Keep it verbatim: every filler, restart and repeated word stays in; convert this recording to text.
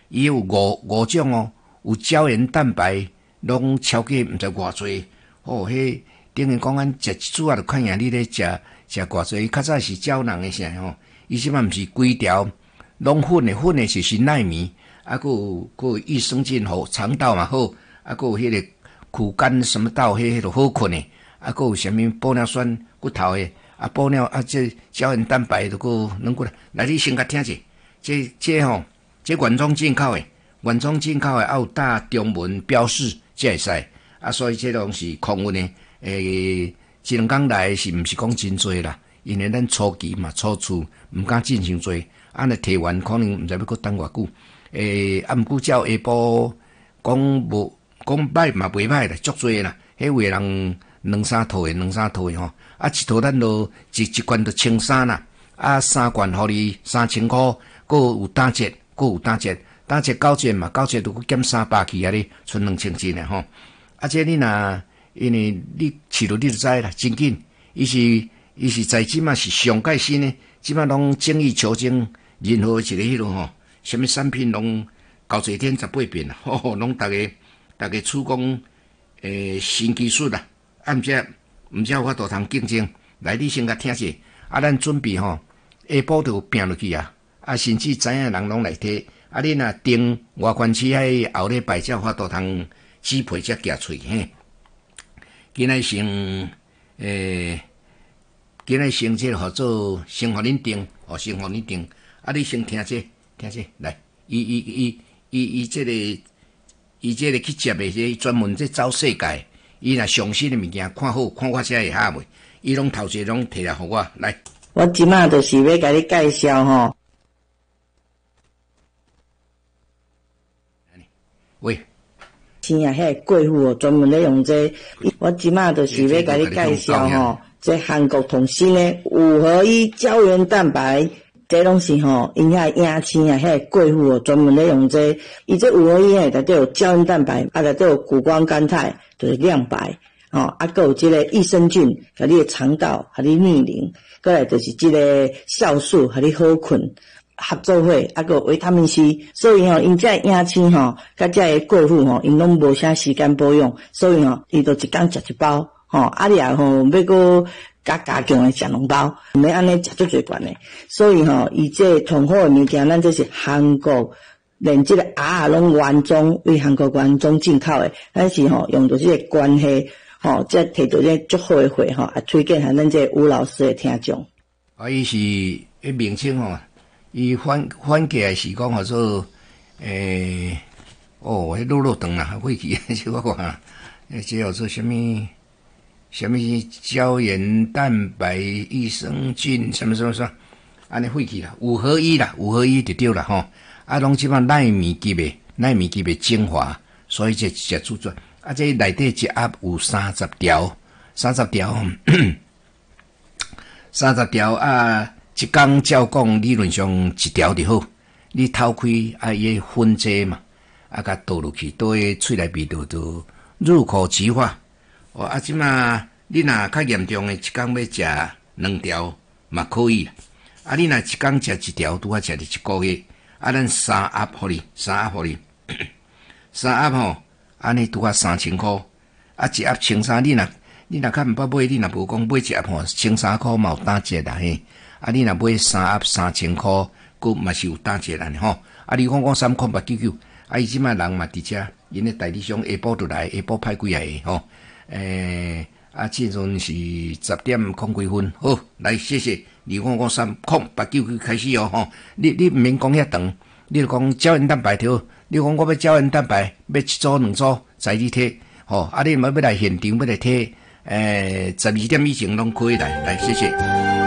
伊有五五种哦，有胶原蛋白，拢超过毋知偌济。哦，迄等于讲咱食一煮啊，就看样你咧食食偌济。伊较早是胶囊诶啥吼，伊即摆毋是规条拢粉诶，粉诶就是奈米，啊，佫有佫有益生菌好，肠道嘛好，啊，佫有迄个苦甘什么道，迄迄个好困诶，啊，佫有啥物玻尿酸骨头诶，啊，玻尿啊，这胶原蛋白都佫能过来。来，你先甲听者，这这吼，这原装进口诶，原装进口诶，啊有打中文标示才会使。啊，所以这拢是空运诶，诶，一两工来是毋是讲真多啦？因为咱初期嘛，初次毋敢进行多，啊，那摕完可能毋知要搁等偌久。诶，啊，毋过照下晡讲无讲歹嘛袂歹啦，足多啦。迄有诶人两三套诶，两三套诶吼，啊，一套咱就一一罐就千三啦，啊，三罐互你三千箍，搁有打折，搁有打折，打折九折嘛，九折都搁减三百去啊哩，剩两千钱诶吼。啊，这你若因为你试落你就知啦，真紧。伊是伊是在即嘛是上盖新诶，即嘛拢精益求精，任何一个迄落吼，什么产品拢九十天十八变啦，吼吼，拢逐个逐个出工诶新技术啦，啊，毋则毋则有法度通竞争。来，你先甲听者，啊，咱准备吼下晡就拼落去啊，啊，甚至知影人拢来摕，啊，你若定外观市喺后礼拜才有法度通。支配才夹喙嘿，今仔先诶，今仔先这号做先互恁定，哦，先互恁定。啊，你先听这，听这，来，伊伊伊伊伊这个，伊这个去接诶，这专门这走世界，伊若上新诶物件看好，看我才会下袂，伊拢头前拢摕来互我来。 我即马就是要甲你介绍吼。 喂。 生啊，迄个贵妇哦，专门咧用这個。我即马就是要甲你介绍吼，这韩国同新诶五合一胶原蛋白，这拢是吼因遐影星啊，迄个贵妇哦，专门咧用这個。伊这五合一诶，内底有胶原蛋白，啊，内底有谷胱甘肽，就是亮白，哦，啊，佮有这个益生菌，甲你诶肠道，甲你逆龄，佮来就是这个酵素，甲你好困。合作伙，啊个维他命 C， 所以吼，因这影星吼，甲这个贵妇吼，因拢无啥时间保养，所以吼，伊就一工食一包，吼，啊你啊吼，要搁加加强诶食两包，毋免安尼食足侪罐诶，所以吼，伊这同好诶物件，咱这是韩国，连这个鸭啊拢原装为韩国原装进口诶，咱是吼用到这个关系，吼，这摕到这足好诶货吼，啊推荐向咱这吴老师诶听众。 啊，伊是迄名称吼。伊翻翻起来是讲号做诶、欸，哦，迄落落长啦，过去即我看，诶，这叫做什么什么胶原蛋白、益生菌，什么什么什么，安尼废去啦，五合一啦，五合一就对啦吼。啊，拢即摆奈米级诶，奈米级诶精华，所以这这制作，啊，这内底一盒有三十条，三十条，三十条啊。一工照讲，理论上一条就好。你透开啊，伊分剂嘛，啊，甲倒落去，倒喺喙内味道就入口即化。哦，啊，即马你若较严重诶，一工要食两条嘛可以啦。啊，你若一工食一条，拄啊食你一个月。啊，咱三盒互你，三盒互你，三盒吼，安尼拄啊三千箍。啊，一盒千三，你若你若较毋捌买，你若无讲买一盒吼，千三箍嘛有打折啦嘿。啊，你若买三盒三千箍，佫嘛是有打折啦吼。啊，你讲讲三块八九九，啊，伊即摆人嘛伫遮，因诶代理商下晡就来，下晡派几个吼。诶、欸，啊，即阵是十點空幾分，好，來謝謝。你講講三空八九九開始哦吼。你你毋免講遐長，你就講膠原蛋白條。你講我要膠原蛋白，要一組兩組，在你摕吼。啊，你嘛要來現場要來摕，誒、欸，十二點以前攏可以來，來謝謝。